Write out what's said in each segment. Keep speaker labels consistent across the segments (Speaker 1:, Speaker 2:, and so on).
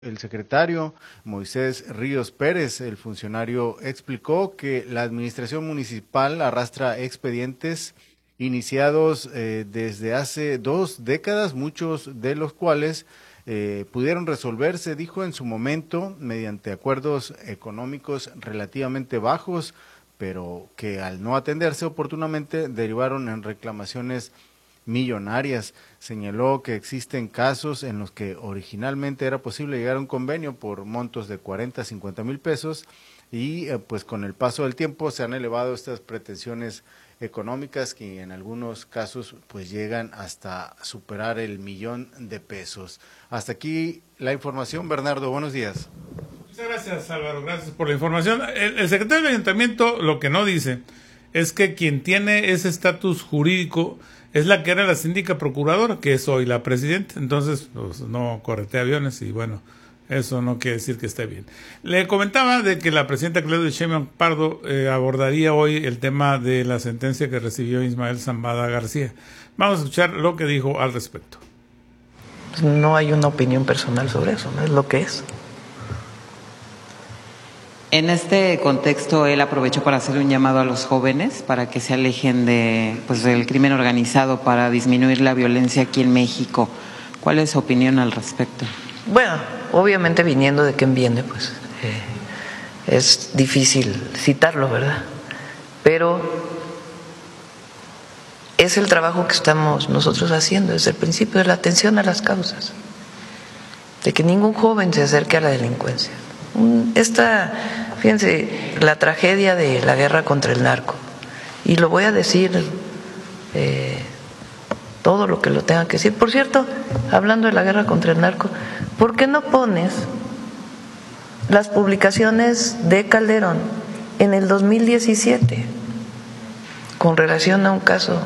Speaker 1: El secretario Moisés Ríos Pérez, el funcionario, explicó que la administración municipal arrastra expedientes iniciados desde hace 2 décadas, muchos de los cuales pudieron resolverse, dijo, en su momento mediante acuerdos económicos relativamente bajos, pero que al no atenderse oportunamente derivaron en reclamaciones millonarias. Señaló que existen casos en los que originalmente era posible llegar a un convenio por montos de 40 a 50 mil pesos y pues con el paso del tiempo se han elevado estas pretensiones económicas que en algunos casos pues llegan hasta superar el 1,000,000 de pesos. Hasta aquí la información. Bernardo, buenos días.
Speaker 2: Muchas gracias, Álvaro, gracias por la información. El secretario del ayuntamiento lo que no dice es que quien tiene ese estatus jurídico es la que era la síndica procuradora, que es hoy la presidenta. Entonces, pues, no corretea aviones y bueno, eso no quiere decir que esté bien. Le comentaba de que la presidenta Claudia Sheinbaum Pardo abordaría hoy el tema de la sentencia que recibió Ismael Zambada García. Vamos a escuchar lo que dijo al respecto.
Speaker 3: No hay una opinión personal sobre eso, no es lo que es.
Speaker 4: En este contexto, él aprovechó para hacer un llamado a los jóvenes para que se alejen del crimen organizado para disminuir la violencia aquí en México. ¿Cuál es su opinión al respecto?
Speaker 3: Bueno, obviamente viniendo de quien viene, pues es difícil citarlo, ¿verdad? Pero es el trabajo que estamos nosotros haciendo desde el principio, de la atención a las causas, de que ningún joven se acerque a la delincuencia. Fíjense, la tragedia de la guerra contra el narco, y lo voy a decir todo lo que lo tenga que decir. Por cierto, hablando de la guerra contra el narco, ¿por qué no pones las publicaciones de Calderón en el 2017 con relación a un caso?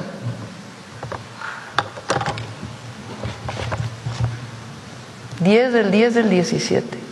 Speaker 3: 10 del 17.